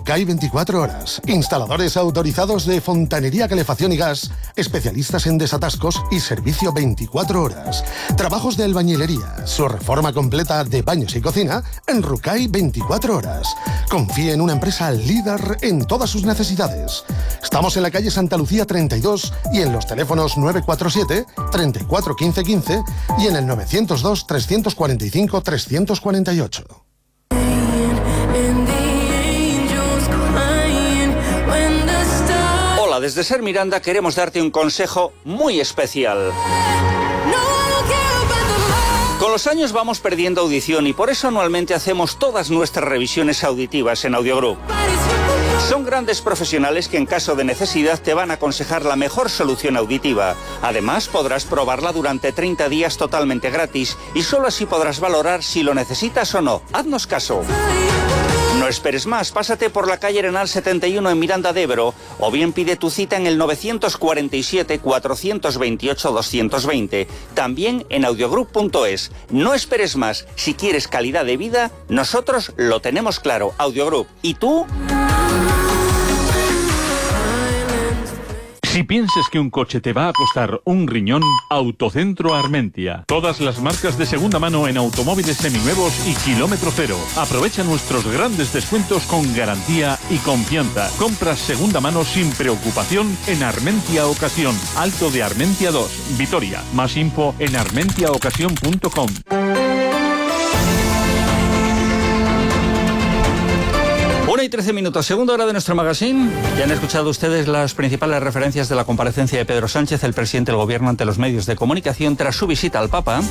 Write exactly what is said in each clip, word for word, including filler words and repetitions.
Rucay veinticuatro horas. Instaladores autorizados de fontanería, calefacción y gas. Especialistas en desatascos y servicio veinticuatro horas. Trabajos de albañilería. Su reforma completa de baños y cocina en Rucay veinticuatro horas. Confíe en una empresa líder en todas sus necesidades. Estamos en la calle Santa Lucía treinta y dos y en los teléfonos nueve cuatro siete, treinta y cuatro, quince, quince y en el novecientos dos, trescientos cuarenta y cinco, trescientos cuarenta y ocho. Hola, desde Ser Miranda queremos darte un consejo muy especial. Con los años vamos perdiendo audición y por eso anualmente hacemos todas nuestras revisiones auditivas en Audiogroup. Son grandes profesionales que en caso de necesidad te van a aconsejar la mejor solución auditiva. Además, podrás probarla durante treinta días totalmente gratis y solo así podrás valorar si lo necesitas o no. Haznos caso. No esperes más, pásate por la calle Arenal setenta y uno en Miranda de Ebro o bien pide tu cita en el novecientos cuarenta y siete, cuatrocientos veintiocho, doscientos veinte. También en audiogroup punto es. No esperes más. Si quieres calidad de vida, nosotros lo tenemos claro. Audiogroup. ¿Y tú? Si piensas que un coche te va a costar un riñón, Autocentro Armentia. Todas las marcas de segunda mano en automóviles seminuevos y kilómetro cero. Aprovecha nuestros grandes descuentos con garantía y confianza. Compras segunda mano sin preocupación en Armentia Ocasión. Alto de Armentia dos, Vitoria. Más info en armentia ocasión punto com. una y trece minutos, segunda hora de nuestro magazine. Ya han escuchado ustedes las principales referencias de la comparecencia de Pedro Sánchez, el presidente del gobierno, ante los medios de comunicación tras su visita al Papa.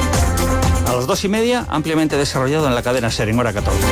A las dos y media, ampliamente desarrollado en la cadena SER, en hora catorce.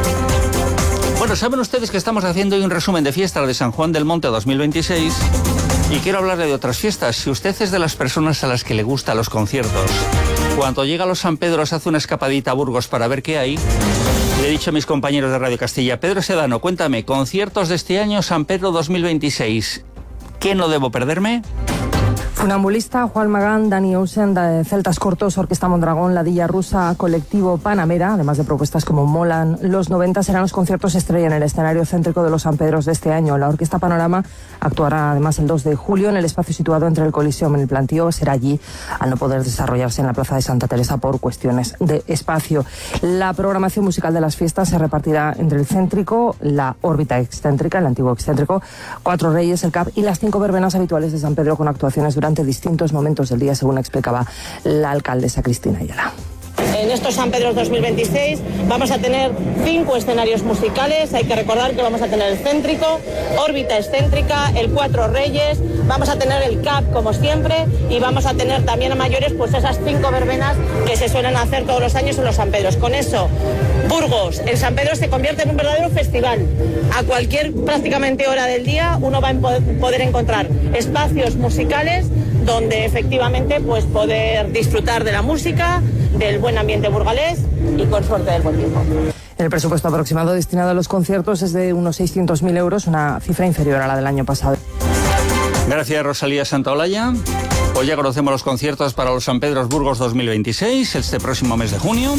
Bueno, saben ustedes que estamos haciendo hoy un resumen de fiestas de San Juan del Monte dos mil veintiséis y quiero hablarle de otras fiestas. Si usted es de las personas a las que le gustan los conciertos, cuando llega a los San Pedro se hace una escapadita a Burgos para ver qué hay. Le he dicho a mis compañeros de Radio Castilla, Pedro Sedano, cuéntame, conciertos de este año, San Pedro dos mil veintiséis, ¿qué no debo perderme? Funambulista, Juan Magán, Dani Ocean, de Celtas Cortos, Orquesta Mondragón, Ladilla Rusa, Colectivo Panamera, además de propuestas como Molan los noventa, serán los conciertos estrella en el escenario céntrico de los San Pedros de este año. La Orquesta Panorama actuará además el dos de julio en el espacio situado entre el Coliseum y el Plantío. Será allí, al no poder desarrollarse en la Plaza de Santa Teresa por cuestiones de espacio. La programación musical de las fiestas se repartirá entre el céntrico, la órbita excéntrica, el antiguo excéntrico, Cuatro Reyes, el C A P y las cinco verbenas habituales de San Pedro, con actuaciones durante distintos momentos del día, según explicaba la alcaldesa Cristina Ayala. En estos San Pedro dos mil veintiséis vamos a tener cinco escenarios musicales. Hay que recordar que vamos a tener el céntrico, órbita excéntrica, el Cuatro Reyes, vamos a tener el C A P como siempre y vamos a tener también a mayores pues esas cinco verbenas que se suelen hacer todos los años en los San Pedros. Con eso, Burgos, el San Pedro se convierte en un verdadero festival. A cualquier prácticamente hora del día uno va a poder encontrar espacios musicales donde efectivamente pues poder disfrutar de la música, del buen ambiente burgalés y con suerte del buen tiempo. El presupuesto aproximado destinado a los conciertos es de unos seiscientos mil euros, una cifra inferior a la del año pasado. Gracias, Rosalía Santaolalla. Hoy ya conocemos los conciertos para los San Pedros Burgos dos mil veintiséis, este próximo mes de junio.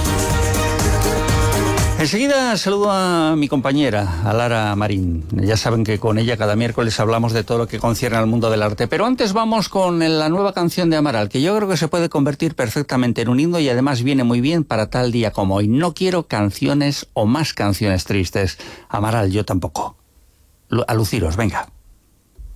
Enseguida saludo a mi compañera, a Lara Marín. Ya saben que con ella cada miércoles hablamos de todo lo que concierne al mundo del arte. Pero antes vamos con la nueva canción de Amaral, que yo creo que se puede convertir perfectamente en un himno y además viene muy bien para tal día como hoy. No quiero canciones o más canciones tristes. Amaral, yo tampoco. A luciros, venga.